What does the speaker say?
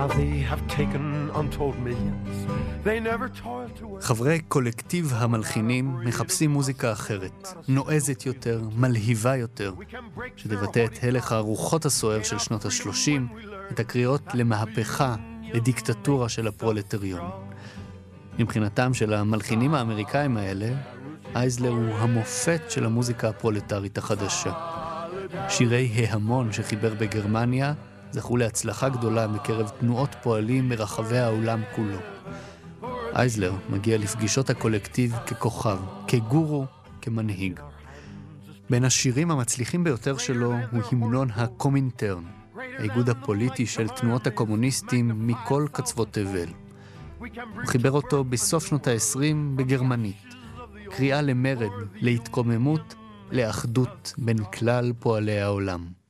how they have taken untold millions. They never toil to work. חברי קולקטיב המלחינים מחפשים מוזיקה אחרת, נועזת יותר, מלהיבה יותר, שתבטא את הלך הרוחות הסוער של שנות ה-30, את הקריאות למהפכה, לדיקטטורה של הפרולטריון. מבחינתם של המלחינים האמריקאים האלה, אייזלר הוא המופת של המוזיקה הפרולטרית החדשה. שירי ההמון שחיבר בגרמניה זכו להצלחה גדולה מקרב תנועות פועלים מרחבי העולם כולו. אייזלר מגיע לפגישות הקולקטיב ככוכב, כגורו, כמנהיג. בין השירים המצליחים ביותר שלו הוא המנון הקומינטרן, האיגוד הפוליטי של תנועות הקומוניסטים מכל קצוות תבל. הוא חיבר אותו בסוף שנות ה-20 בגרמנית. קריאה למרד, להתקוממות, לאחדות בין כלל פועלי העולם.